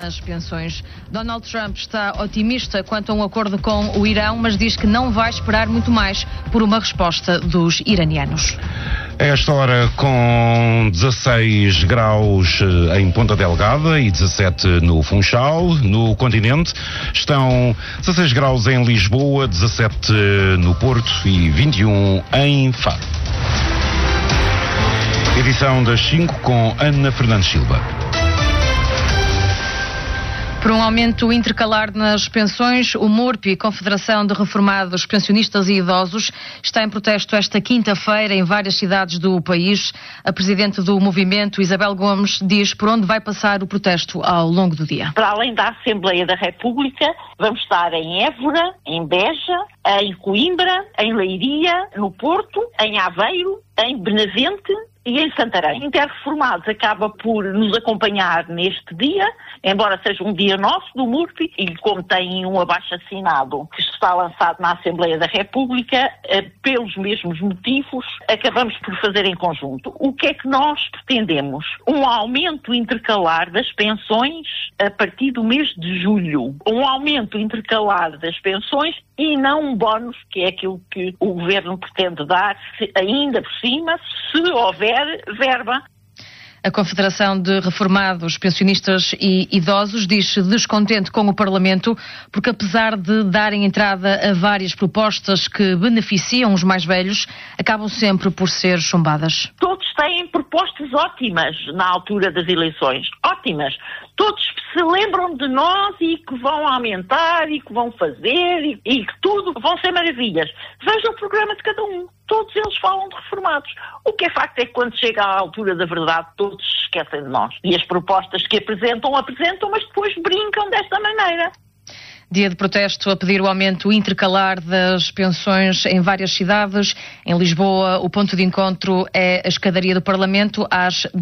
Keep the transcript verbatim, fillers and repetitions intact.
As pensões. Donald Trump está otimista quanto a um acordo com o Irão, mas diz que não vai esperar muito mais por uma resposta dos iranianos. A esta hora, com dezasseis graus em Ponta Delgada e dezassete no Funchal, no continente, estão dezasseis graus em Lisboa, dezassete no Porto e vinte e um em Faro. Edição das cinco com Ana Fernandes Silva. Por um aumento intercalar nas pensões, o MURPI, Confederação de Reformados, Pensionistas e Idosos, está em protesto esta quinta-feira em várias cidades do país. A presidente do movimento, Isabel Gomes, diz por onde vai passar o protesto ao longo do dia. Para além da Assembleia da República, vamos estar em Évora, em Beja, em Coimbra, em Leiria, no Porto, em Aveiro, em Benavente e em Santarém. Interreformados acaba por nos acompanhar neste dia, embora seja um dia nosso do MURPI, e como tem um abaixo-assinado que está lançado na Assembleia da República, eh, pelos mesmos motivos, acabamos por fazer em conjunto. O que é que nós pretendemos? Um aumento intercalar das pensões a partir do mês de julho. Um aumento intercalar das pensões e não um bónus, que é aquilo que o Governo pretende dar, se, ainda por cima, se houver verba. A Confederação de Reformados, Pensionistas e Idosos diz-se descontente com o Parlamento porque, apesar de darem entrada a várias propostas que beneficiam os mais velhos, acabam sempre por ser chumbadas. Todos têm propostas ótimas na altura das eleições. Ótimas. Todos se lembram de nós e que vão aumentar e que vão fazer e, e que tudo vão ser maravilhas. Veja o programa de cada um. Todos eles falam de reformados. O que é facto é que quando chega à altura da verdade, todos se esquecem de nós. E as propostas que apresentam, apresentam, mas depois brincam desta maneira. Dia de protesto a pedir o aumento intercalar das pensões em várias cidades. Em Lisboa, o ponto de encontro é a escadaria do Parlamento às